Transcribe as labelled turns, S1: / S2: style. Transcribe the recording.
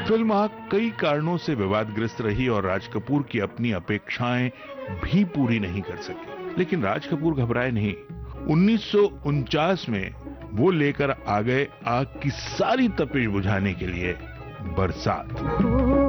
S1: Film आग कई कारणों से विवादग्रस्त रही और राज कपूर की अपनी अपेक्षाएं भी पूरी नहीं कर सके। लेकिन राज कपूर घबराए नहीं। 1949 में वो लेकर आ गए आग की सारी तपिश बुझाने के लिए बरसात।